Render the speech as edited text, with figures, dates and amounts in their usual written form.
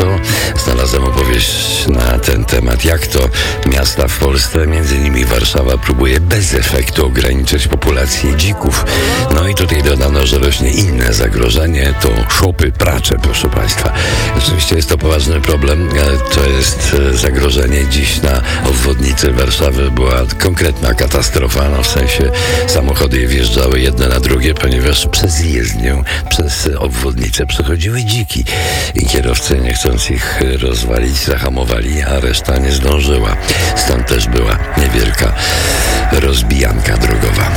to znalazłem opowieść na ten temat, jak to miasta w Polsce, m.in. Warszawa, próbuje bez efektu ograniczyć populację dzików. No i tutaj dodano, że rośnie inne zagrożenie, to szopy, pracze, proszę Państwa. Oczywiście jest to poważny problem, to jest zagrożenie. Dziś na obwodnicy Warszawy była konkretna katastrofa, w sensie samochody wjeżdżały jedne na drugie, ponieważ przez jezdnię, przez obwodnicę przechodziły dziki i kierowcy, nie chcąc ich rozwalić, zahamowali, a reszta nie zdążyła. Stąd też była niewielka rozbijanka drogowa.